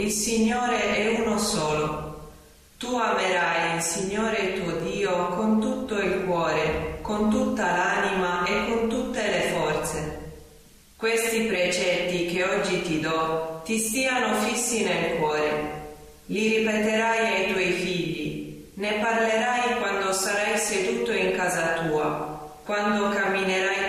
Il Signore è uno solo. Tu amerai il Signore tuo Dio con tutto il cuore, con tutta l'anima e con tutte le forze. Questi precetti che oggi ti do ti stiano fissi nel cuore. Li ripeterai ai tuoi figli, ne parlerai quando sarai seduto in casa tua, quando camminerai